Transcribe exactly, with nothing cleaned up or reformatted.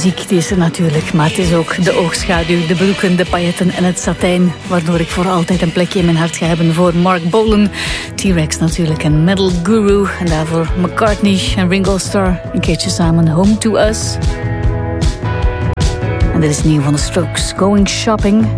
muziek die is er natuurlijk, maar het is ook de oogschaduw, de broeken, de pailletten en het satijn, waardoor ik voor altijd een plekje in mijn hart ga hebben voor Mark Bolan, T-Rex natuurlijk en Metal Guru, en daarvoor McCartney en Ringo Starr, een keertje samen Home to Us. En dit is nieuw van de Strokes, Going Shopping.